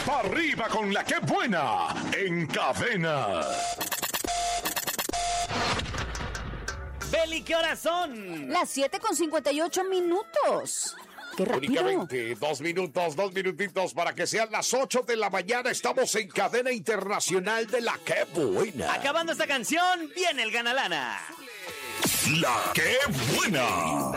Pa' arriba con la que buena en Cadena. Beli, ¿qué horas son? Las 7:58. ¡Qué rápido! Únicamente 2 minutitos para que sean las 8 de la mañana. Estamos en Cadena Internacional de La Que Buena. Acabando esta canción, viene el Ganalana. La que buena.